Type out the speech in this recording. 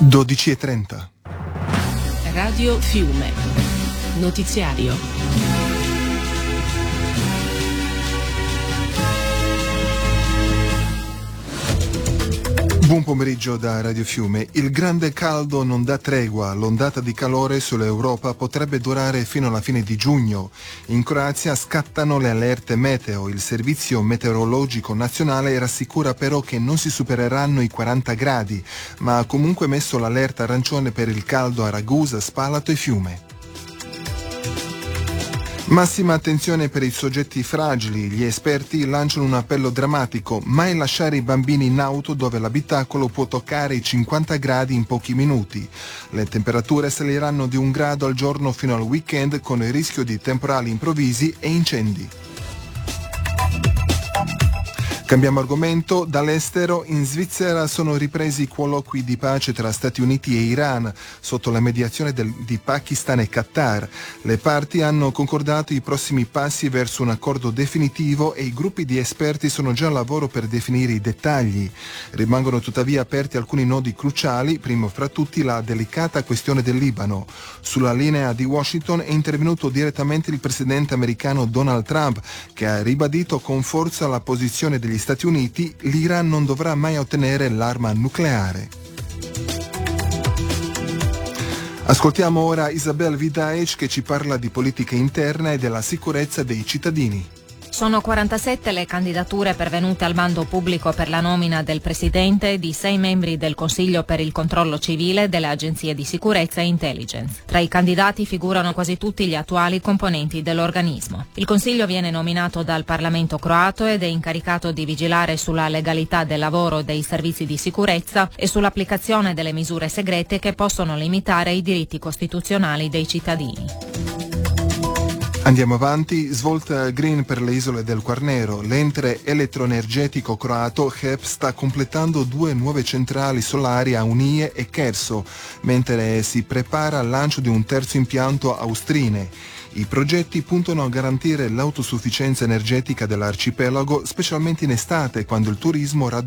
12:30. Radio Fiume. Notiziario. Buon pomeriggio da Radio Fiume. Il grande caldo non dà tregua. L'ondata di calore sull'Europa potrebbe durare fino alla fine di giugno. In Croazia scattano le allerte meteo. Il Servizio Meteorologico Nazionale rassicura però che non si supereranno i 40 gradi, ma ha comunque messo l'allerta arancione per il caldo a Ragusa, Spalato e Fiume. Massima attenzione per i soggetti fragili. Gli esperti lanciano un appello drammatico: mai lasciare i bambini in auto dove l'abitacolo può toccare i 50 gradi in pochi minuti. Le temperature saliranno di 1 grado al giorno fino al weekend, con il rischio di temporali improvvisi e incendi. Cambiamo argomento. Dall'estero, in Svizzera sono ripresi i colloqui di pace tra Stati Uniti e Iran sotto la mediazione di Pakistan e Qatar. Le parti hanno concordato i prossimi passi verso un accordo definitivo e i gruppi di esperti sono già al lavoro per definire i dettagli. Rimangono tuttavia aperti alcuni nodi cruciali, primo fra tutti la delicata questione del Libano. Sulla linea di Washington è intervenuto direttamente il presidente americano Donald Trump, che ha ribadito con forza la posizione degli Stati Uniti: l'Iran non dovrà mai ottenere l'arma nucleare. Ascoltiamo ora Isabel Vidaec che ci parla di politica interna e della sicurezza dei cittadini. Sono 47 le candidature pervenute al bando pubblico per la nomina del Presidente e di 6 membri del Consiglio per il controllo civile delle agenzie di sicurezza e intelligence. Tra i candidati figurano quasi tutti gli attuali componenti dell'organismo. Il Consiglio viene nominato dal Parlamento croato ed è incaricato di vigilare sulla legalità del lavoro dei servizi di sicurezza e sull'applicazione delle misure segrete che possono limitare i diritti costituzionali dei cittadini. Andiamo avanti. Svolta green per le isole del Quarnero. L'ente elettroenergetico croato HEP sta completando 2 nuove centrali solari a Unie e Cherso, mentre si prepara al lancio di un terzo impianto a Ustrine. I progetti puntano a garantire l'autosufficienza energetica dell'arcipelago, specialmente in estate, quando il turismo